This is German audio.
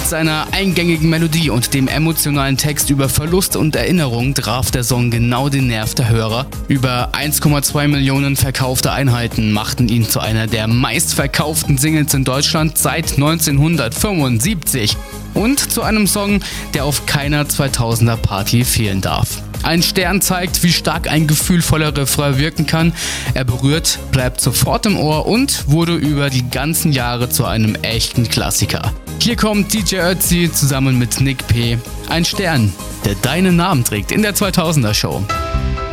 Mit seiner eingängigen Melodie und dem emotionalen Text über Verlust und Erinnerung traf der Song genau den Nerv der Hörer. Über 1,2 Millionen verkaufte Einheiten machten ihn zu einer der meistverkauften Singles in Deutschland seit 1975 und zu einem Song, der auf keiner 2000er Party fehlen darf. Ein Stern zeigt, wie stark ein gefühlvoller Refrain wirken kann. Er berührt, bleibt sofort im Ohr und wurde über die ganzen Jahre zu einem echten Klassiker. Hier kommt DJ Ötzi zusammen mit Nick P. Ein Stern, der deinen Namen trägt in der 2000er Show.